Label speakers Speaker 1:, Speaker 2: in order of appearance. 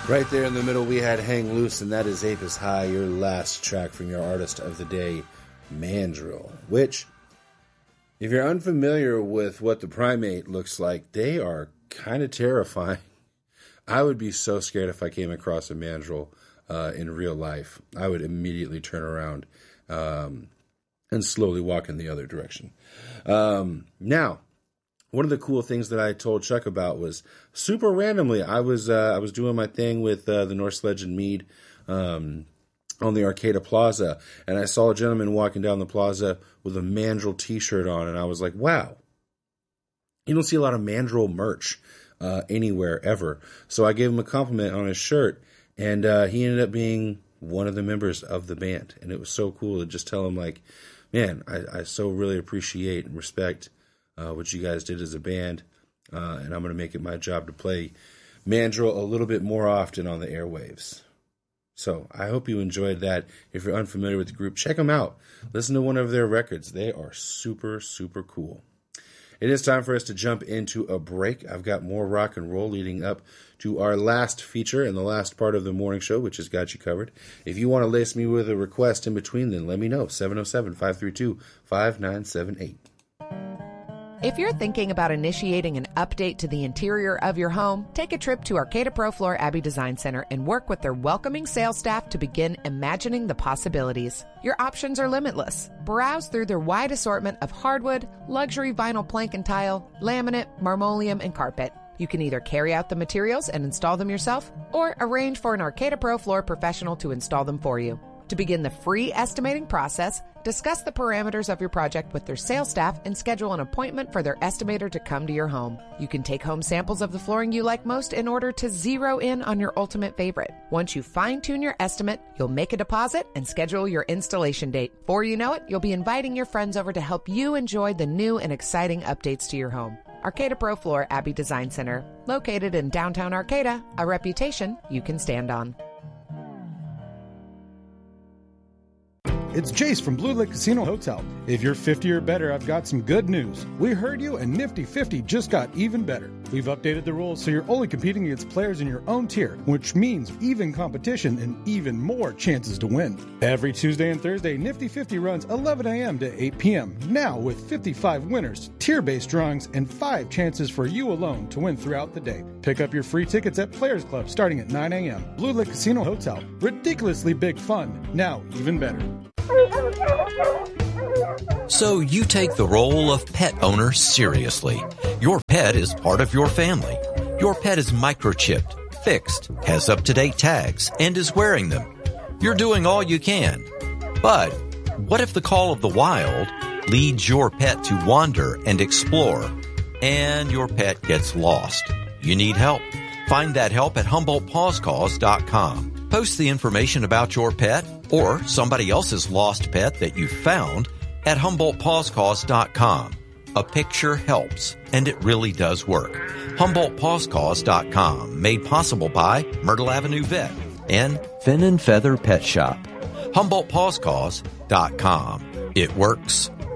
Speaker 1: Right there in the middle, we had Hang Loose, and that is Ape is High, your last track from your artist of the day, Mandrill. Which, if you're unfamiliar with what the Primate looks like, they are kind of terrifying. I would be so scared if I came across a Mandrill in real life. I would immediately turn around and slowly walk in the other direction. Now, one of the cool things that I told Chuck about was super randomly. I was doing my thing with the North Sledge and Mead on the Arcata Plaza, and I saw a gentleman walking down the plaza with a Mandrill T-shirt on, and I was like, wow, you don't see a lot of Mandrill merch anywhere ever. So I gave him a compliment on his shirt, and he ended up being one of the members of the band, and it was so cool to just tell him, like, man, I so really appreciate and respect what you guys did as a band, and I'm going to make it my job to play Mandrill a little bit more often on the airwaves. So I hope you enjoyed that. If you're unfamiliar with the group, check them out. Listen to one of their records. They are super, super cool. It is time for us to jump into a break. I've got more rock and roll leading up to our last feature and the last part of the morning show, which has got you covered. If you want to lace me with a request in between, then let me know. 707-532-5978.
Speaker 2: If you're thinking about initiating an update to the interior of your home, take a trip to Arcata Pro Floor Abbey Design Center and work with their welcoming sales staff to begin imagining the possibilities. Your options are limitless. Browse through their wide assortment of hardwood, luxury vinyl plank and tile, laminate, marmoleum, and carpet. You can either carry out the materials and install them yourself, or arrange for an Arcata Pro Floor professional to install them for you. To begin the free estimating process, discuss the parameters of your project with their sales staff and schedule an appointment for their estimator to come to your home. You can take home samples of the flooring you like most in order to zero in on your ultimate favorite. Once you fine-tune your estimate, you'll make a deposit and schedule your installation date. Before you know it, you'll be inviting your friends over to help you enjoy the new and exciting updates to your home. Arcata Pro Floor Abbey Design Center, located in downtown Arcata, a reputation you can stand on.
Speaker 3: It's Jace from Blue Lake Casino Hotel. If you're 50 or better, I've got some good news. We heard you, and Nifty 50 just got even better. We've updated the rules so you're only competing against players in your own tier, which means even competition and even more chances to win. Every Tuesday and Thursday, Nifty 50 runs 11 a.m. to 8 p.m. Now with 55 winners, tier-based drawings, and 5 chances for you alone to win throughout the day. Pick up your free tickets at Players Club starting at 9 a.m. Blue Lake Casino Hotel. Ridiculously big fun. Now even better.
Speaker 4: So you take the role of pet owner seriously. Your pet is part of your family. Your pet is microchipped, fixed, has up-to-date tags, and is wearing them. You're doing all you can. But what if the call of the wild leads your pet to wander and explore, and your pet gets lost? You need help. Find that help at HumboldtPawsCause.com. Post the information about your pet or somebody else's lost pet that you found at HumboldtPawsCause.com. A picture helps, and it really does work. HumboldtPawsCause.com, made possible by Myrtle Avenue Vet and Fin and Feather Pet Shop. HumboldtPawsCause.com. It works.